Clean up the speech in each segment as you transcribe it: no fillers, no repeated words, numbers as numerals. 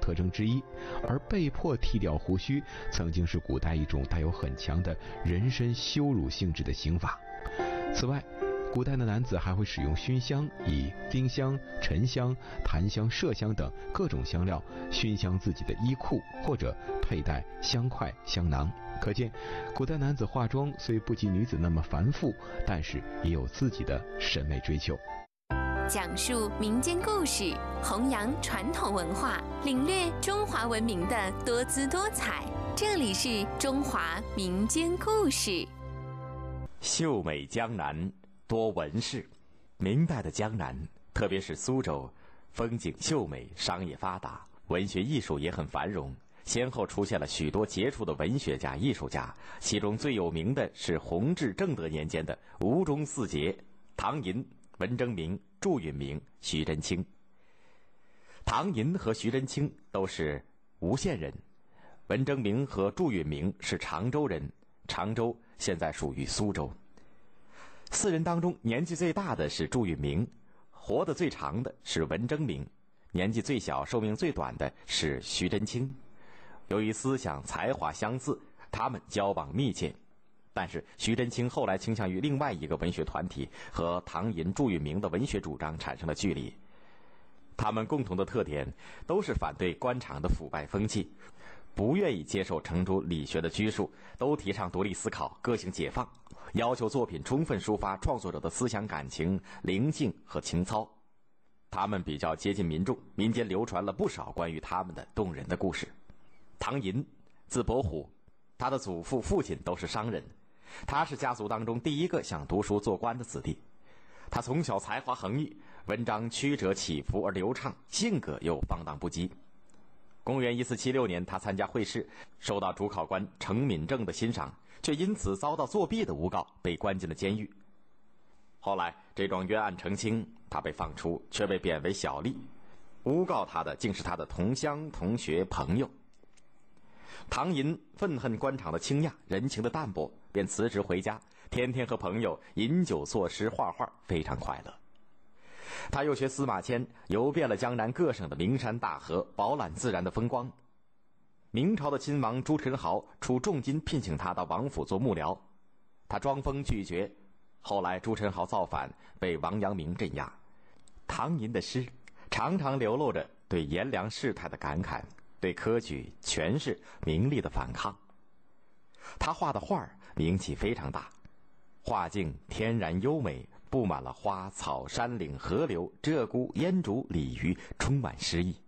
特征之一，而被迫剃掉胡须曾经是古代一种带有很强的人身羞辱性质的刑罚。此外，古代的男子还会使用熏香，以丁香、沉香、檀香、麝香等各种香料熏香自己的衣裤，或者佩戴香块、香囊。可见，古代男子化妆虽不及女子那么繁复，但是也有自己的审美追求。 讲述民间故事，弘扬传统文化，领略中华文明的多姿多彩。这里是中华民间故事。 秀美江南多文士。明代的江南，特别是苏州，风景秀美，商业发达，文学艺术也很繁荣，先后出现了许多杰出的文学家、艺术家，其中最有名的是弘治、正德年间的吴中四杰：唐寅、文征明、祝允明、徐祯卿。唐寅和徐祯卿都是吴县人，文征明和祝允明是常州人，常州现在属于苏州。四人当中年纪最大的是祝允明，活得最长的是文征明，年纪最小、寿命最短的是徐祯卿。由于思想才华相似，他们交往密切。但是徐祯卿后来倾向于另外一个文学团体，和唐寅、祝允明的文学主张产生了距离。他们共同的特点都是反对官场的腐败风气，不愿意接受程朱理学的拘束，都提倡独立思考、个性解放，要求作品充分抒发创作者的思想感情、灵性和情操。他们比较接近民众，民间流传了不少关于他们的动人的故事。唐寅，字伯虎，他的祖父、父亲都是商人，他是家族当中第一个想读书做官的子弟。他从小才华横溢，文章曲折起伏而流畅，性格又放荡不羁。公元1476年，他参加会试，受到主考官程敏政的欣赏，却因此遭到作弊的诬告，被关进了监狱。后来这桩冤案澄清，他被放出，却被贬为小吏。诬告他的竟是他的同乡、同学、朋友。唐寅愤恨官场的倾轧，人情的淡薄，便辞职回家，天天和朋友饮酒作诗画画，非常快乐。他又学司马迁，游遍了江南各省的名山大河，饱览自然的风光。明朝的亲王朱宸濠出重金聘请他到王府做幕僚，他装疯拒绝。后来朱宸濠造反，被王阳明镇压。唐寅的诗常常流露着对炎凉世态的感慨，对科举、权势、名利的反抗。他画的画名气非常大，画境天然优美，布满了花草、山岭、河流、鹧鸪、烟竹、鲤鱼，充满诗意。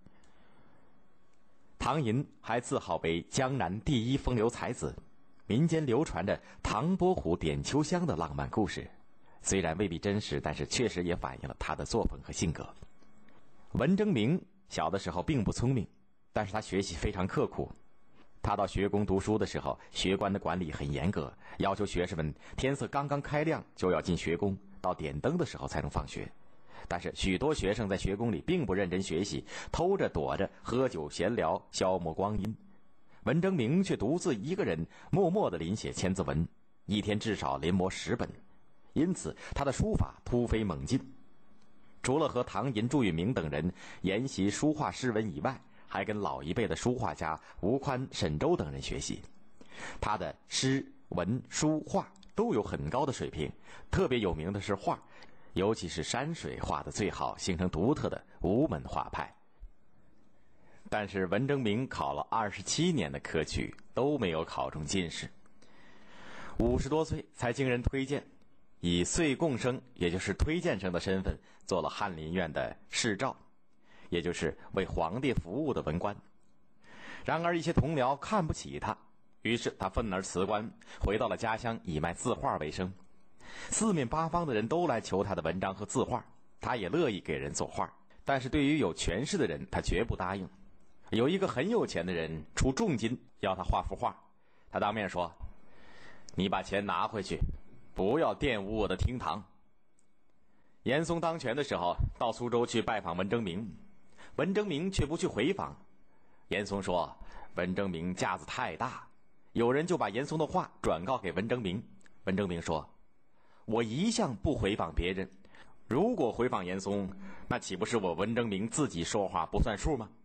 唐寅还自号为江南第一风流才子，民间流传着唐伯虎点秋香的浪漫故事，虽然未必真实，但是确实也反映了他的作风和性格。文征明小的时候并不聪明，但是他学习非常刻苦。他到学宫读书的时候，学官的管理很严格，要求学生们天色刚刚开亮就要进学宫，到点灯的时候才能放学。但是许多学生在学宫里并不认真学习，偷着躲着喝酒闲聊，消磨光阴。文征明却独自一个人默默地临写千字文，一天至少临摹10本，因此他的书法突飞猛进。除了和唐寅、祝允明等人研习书画诗文以外，还跟老一辈的书画家吴宽、沈周等人学习。他的诗、文、书、画都有很高的水平，特别有名的是画，尤其是山水画得最好，形成独特的吴门画派。但是文征明考了27年的科举，都没有考中进士。50多岁才经人推荐，以岁贡生，也就是推荐生的身份，做了翰林院的侍诏，也就是为皇帝服务的文官。然而一些同僚看不起他，于是他愤而辞官，回到了家乡，以卖字画为生。四面八方的人都来求他的文章和字画，他也乐意给人作画，但是对于有权势的人，他绝不答应。有一个很有钱的人出重金要他画幅画，他当面说：“你把钱拿回去，不要玷污我的厅堂。”严嵩当权的时候，到苏州去拜访文征明，文征明却不去回访。严嵩说文征明架子太大，有人就把严嵩的话转告给文征明。文征明说：“我一向不回访别人，如果回访严嵩，那岂不是我文征明自己说话不算数吗？”